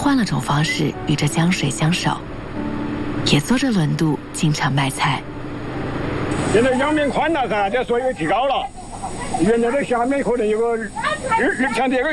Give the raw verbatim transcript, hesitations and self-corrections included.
换了种方式与这江水相守，也坐着轮渡进城卖菜。 现在江面宽了噻，这水位提高了，原来的下面可能有个二二像这个。